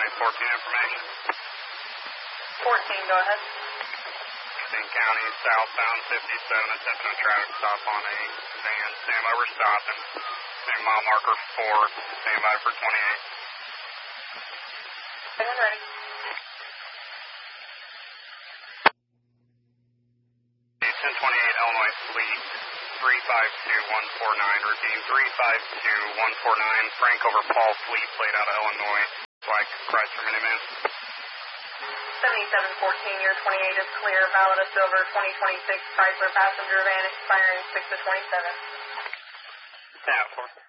14 information. 14, go ahead. King County, southbound 57, attempting a traffic stop on a van. Stand by, we're stopping. Same mile marker 4, stand by for 28. And ready. The 1028 Illinois Fleet, 352149, routine 352149, Frank over Paul Fleet, plate out of Illinois, flag Chrysler Miniman. 7714, your 28 is clear, valid of silver 2026 Chrysler passenger van expiring 6 of 27. Yeah, 4.